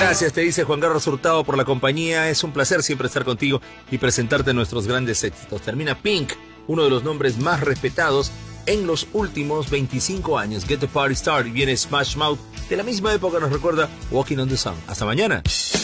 Gracias, te dice Juan Carlos Hurtado por la compañía. Es un placer siempre estar contigo y presentarte nuestros grandes éxitos. Termina Pink, uno de los nombres más respetados en los últimos 25 años. Get the Party Started. Y viene Smash Mouth. De la misma época nos recuerda Walking on the Sun. Hasta mañana.